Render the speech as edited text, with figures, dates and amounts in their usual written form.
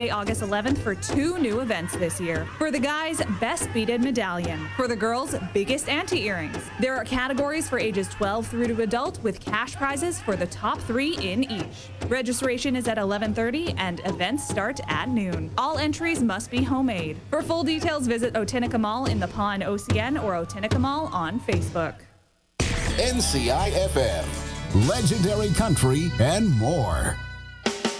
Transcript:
August 11th for 2 new events this year. For the guys, Best Beaded Medallion. For the girls, Biggest Anti-Earrings. There are categories for ages 12 through to adult with cash prizes for the top 3 in each. Registration is at 11:30 and events start at noon. All entries must be homemade. For full details, visit Otinica Mall in the Paw and OCN or Otinica Mall on Facebook. NCIFM, legendary country and more.